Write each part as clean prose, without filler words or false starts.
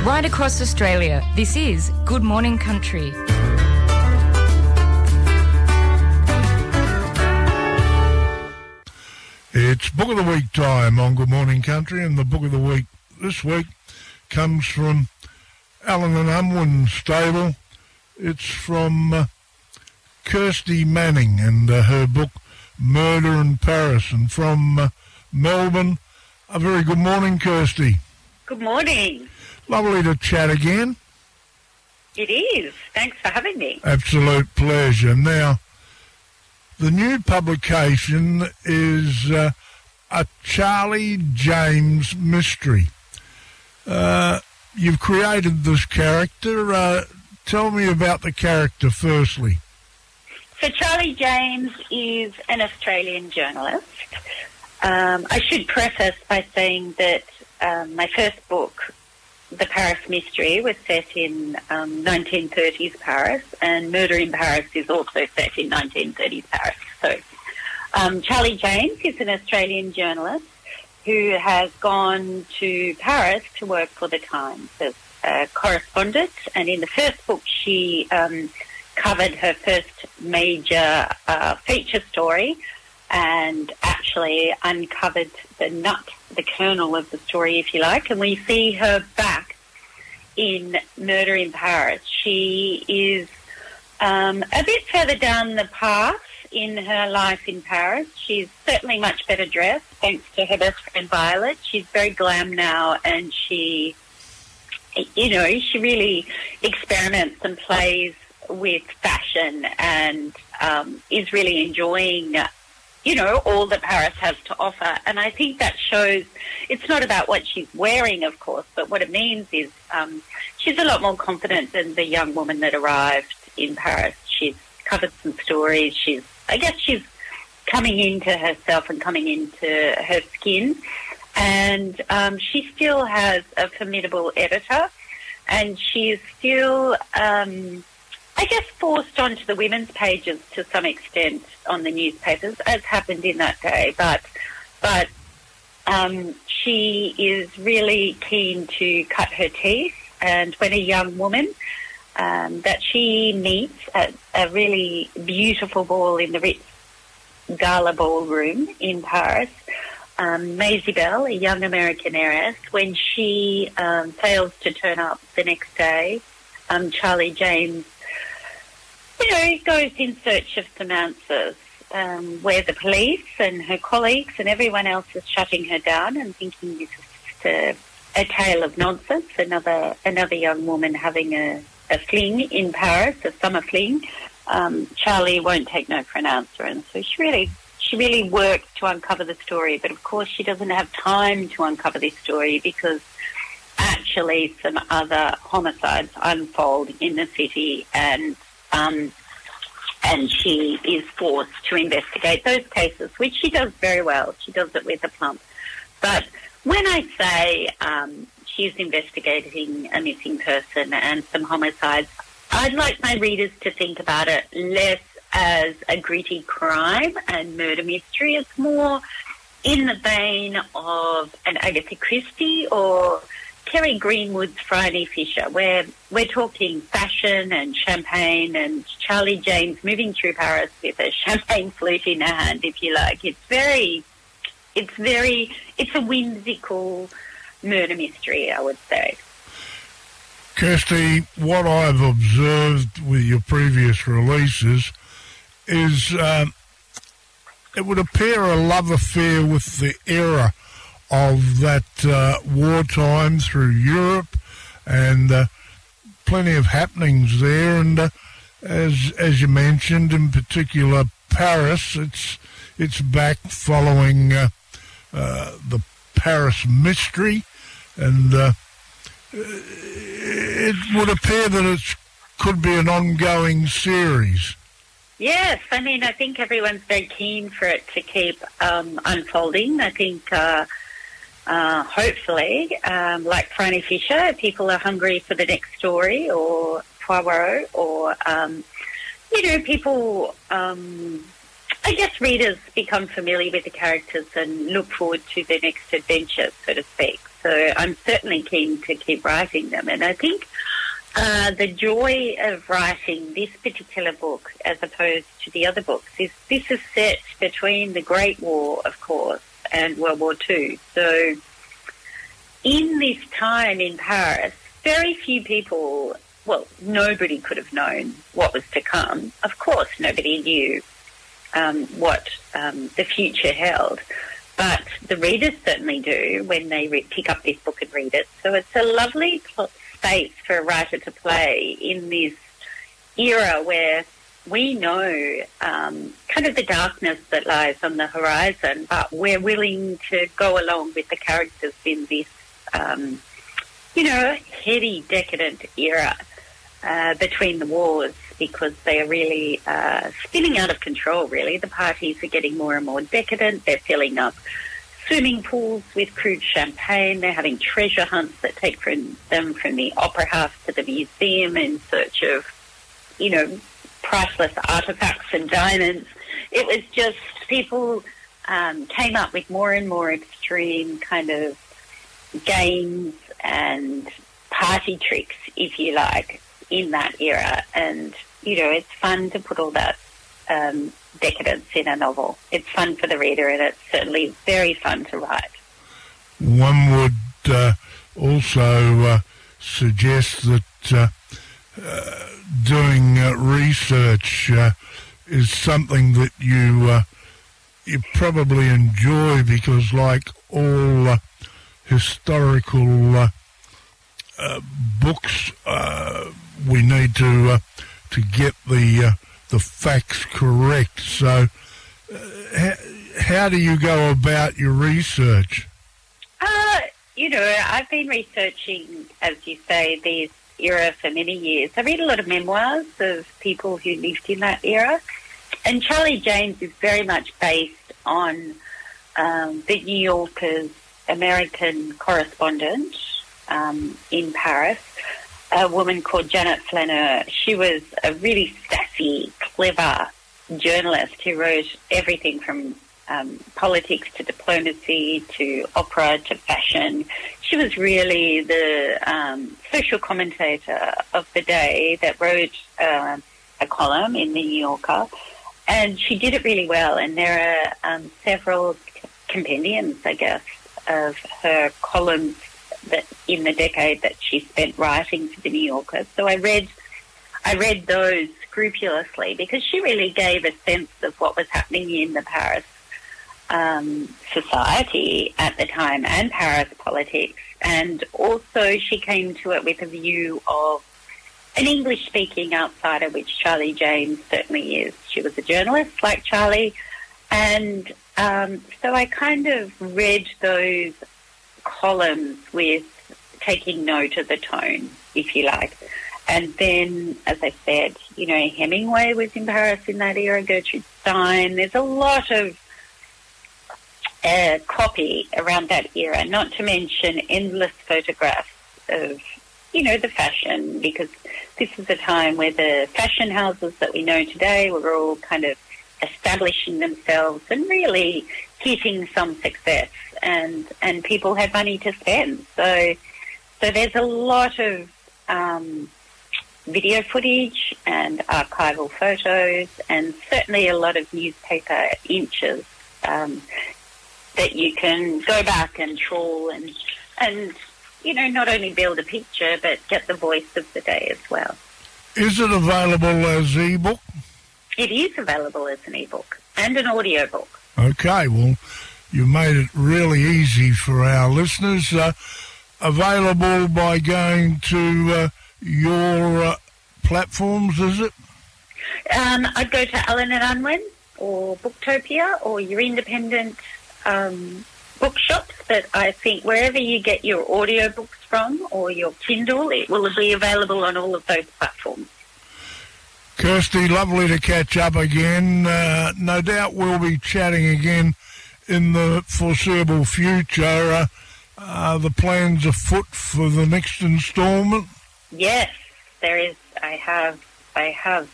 Right across Australia, this is Good Morning Country. It's Book of the Week time on Good Morning Country, and the Book of the Week this week comes from Allen and Unwin stable. It's from Kirsty Manning and her book Murder in Paris. And from Melbourne, a very good morning, Kirsty. Good morning. Lovely to chat again. It is. Thanks for having me. Absolute pleasure. Now, the new publication is a Charlie James mystery. You've created this character. Tell me about the character firstly. So Charlie James is an Australian journalist. I should preface by saying that my first book, The Paris Mystery, was set in 1930s Paris, and Murder in Paris is also set in 1930s Paris. So Charlie James is an Australian journalist who has gone to Paris to work for The Times as a correspondent, and in the first book she covered her first major feature story and actually uncovered the kernel of the story, if you like, and we see her back in Murder in Paris. She is a bit further down the path in her life in Paris. She's certainly much better dressed, thanks to her best friend Violet. She's very glam now, and she really experiments and plays with fashion and is really enjoying all that Paris has to offer. And I think that shows, it's not about what she's wearing, of course, but what it means is she's a lot more confident than the young woman that arrived in Paris. She's covered some stories. She's coming into herself and coming into her skin. And she still has a formidable editor, and she is still forced onto the women's pages to some extent on the newspapers, as happened in that day. But she is really keen to cut her teeth, and when a young woman that she meets at a really beautiful ball in the Ritz Gala Ballroom in Paris, Maisie Bell, a young American heiress, when she fails to turn up the next day, Charlie James goes in search of some answers, where the police and her colleagues and everyone else is shutting her down and thinking this is just a tale of nonsense, another young woman having a fling in Paris, a summer fling. Charlie won't take no for an answer, and so she really works to uncover the story. But of course she doesn't have time to uncover this story because actually some other homicides unfold in the city, and she is forced to investigate those cases, which she does very well. She does it with aplomb. But when I say she's investigating a missing person and some homicides, I'd like my readers to think about it less as a gritty crime and murder mystery. It's more in the vein of an Agatha Christie or Kerry Greenwood's Friday Fisher, where we're talking fashion and champagne and Charlie James moving through Paris with a champagne flute in her hand, if you like. It's a whimsical murder mystery, I would say. Kirsty, what I've observed with your previous releases is it would appear a love affair with the era of that wartime through Europe, and plenty of happenings there. And as you mentioned, in particular Paris, it's back following the Paris Mystery, and it would appear that it could be an ongoing series. Yes, I mean, I think everyone's very keen for it to keep unfolding. I think hopefully, like Franny Fisher, people are hungry for the next story, or Poirot, or, people, I guess readers become familiar with the characters and look forward to their next adventure, so to speak. So I'm certainly keen to keep writing them. And I think the joy of writing this particular book, as opposed to the other books, is this is set between the Great War, of course, and World War II. So in this time in Paris, very few people, well, nobody could have known what was to come. Of course, nobody knew what the future held. But the readers certainly do when they pick up this book and read it. So it's a lovely space for a writer to play in this era where we know kind of the darkness that lies on the horizon, but we're willing to go along with the characters in this, heady, decadent era between the wars, because they are really spinning out of control, really. The parties are getting more and more decadent. They're filling up swimming pools with crude champagne. They're having treasure hunts that take them from the opera house to the museum in search of, priceless artefacts and diamonds. It was just people came up with more and more extreme kind of games and party tricks, if you like, in that era. And, it's fun to put all that decadence in a novel. It's fun for the reader, and it's certainly very fun to write. One would also suggest that doing research is something that you probably enjoy, because like all historical books, we need to get the facts correct. So how do you go about your research? I've been researching, as you say, this era for many years. I read a lot of memoirs of people who lived in that era. And Charlie James is very much based on the New Yorker's American correspondent in Paris, a woman called Janet Flaneur. She was a really sassy, clever journalist who wrote everything from politics to diplomacy to opera to fashion. She was really the social commentator of the day that wrote a column in the New Yorker, and she did it really well. And there are several compendiums, I guess, of her columns that in the decade that she spent writing for the New Yorker. So I read those scrupulously, because she really gave a sense of what was happening in the Paris society at the time and Paris politics. And also she came to it with a view of an English-speaking outsider, which Charlie James certainly is. She was a journalist like Charlie. And so I kind of read those columns with taking note of the tone, if you like. And then, as I said, Hemingway was in Paris in that era, Gertrude Stein. There's a lot of copy around that era, not to mention endless photographs of, the fashion, because this is a time where the fashion houses that we know today were all kind of establishing themselves and really hitting some success, and people had money to spend. So there's a lot of video footage and archival photos, and certainly a lot of newspaper inches that you can go back and trawl and not only build a picture but get the voice of the day as well. Is it available as ebook? It is available as an ebook and an audiobook. Okay, well, you made it really easy for our listeners. Available by going to your platforms, is it? I'd go to Allen and Unwin or Booktopia or your independent bookshops, but I think wherever you get your audiobooks from or your Kindle, it will be available on all of those platforms. Kirsty, lovely to catch up again. No doubt we'll be chatting again in the foreseeable future. The plans afoot for the next instalment? Yes, there is. I have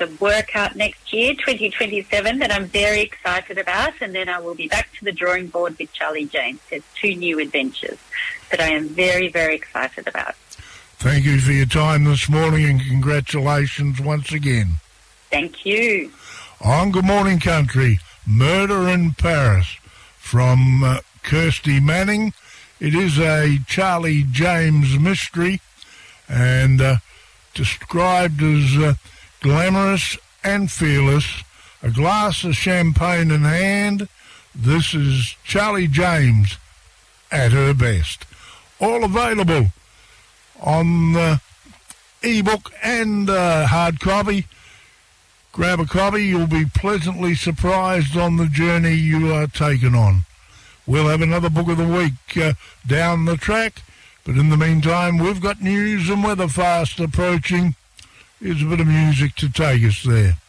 of work out next year, 2027, that I'm very excited about, and then I will be back to the drawing board with Charlie James. There's 2 new adventures that I am very, very excited about. Thank you for your time this morning, and congratulations once again. Thank you. On Good Morning Country, Murder in Paris from Kirsty Manning. It is a Charlie James mystery, and described as glamorous and fearless, a glass of champagne in hand. This is Charlie James at her best. All available on ebook and hard copy. Grab a copy, you'll be pleasantly surprised on the journey you are taken on. We'll have another book of the week down the track, but in the meantime, we've got news and weather fast approaching. Here's a bit of music to take us there.